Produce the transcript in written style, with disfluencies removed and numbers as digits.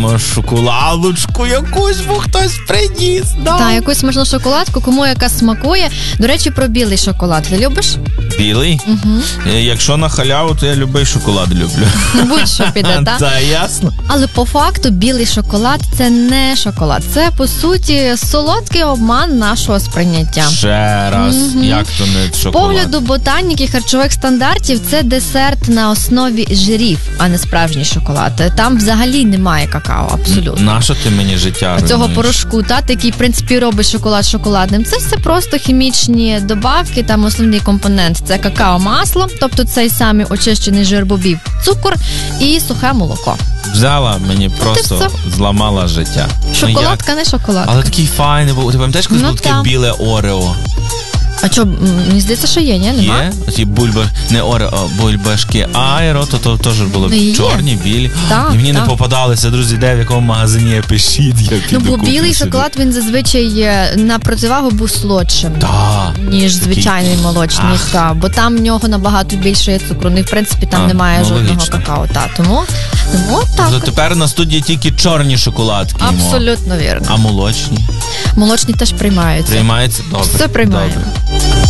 беремо шоколадочку якусь, бо хтось приніс. Да. Так, якусь можна шоколадку, кому яка смакує. До речі, про білий шоколад. Ти любиш? Білий? Угу. Якщо на халяву, то я любий шоколад люблю. Будь-що піде, так? Та, ясно. Але по факту білий шоколад – це не шоколад. Це, по суті, солодкий обман нашого сприйняття. Ще раз, як то не З шоколад? погляду ботаніки харчових стандартів це десерт на основі жирів, а не справжній шоколад. Там взагалі немає какао, абсолютно. Нащо ти мені життя Цього руйнуєш? порошку, який, в принципі, робить шоколад шоколадним, це все просто хімічні добавки, там основний компонент – це какао-масло, тобто цей самий очищений жир бобів, цукор і сухе молоко. Взяла, мені просто зламала життя. Шоколадка, не шоколадка. Але такий файний був. Ти пам'ятаєш, коли було таке там біле Орео? А що, мені здається, що є, ні? Нема? Є? Оці не Орео, а бульбашки Айро, то теж було чорні, білі. Так, і мені не так. попадалися, друзі, де в якому магазині пишіть, я піду Бо куплю білий собі. шоколад, він зазвичай на противагу був солодшим, ніж звичайний молочний. Бо там в нього набагато більше є цукру. Ну і, в принципі, там немає жодного логічно. какао. Тому так. То тепер на студії тільки чорні шоколадки. Абсолютно вірно. А молочні? Молочні теж приймаються. Приймаються? Добре. Все приймаємо. Добре.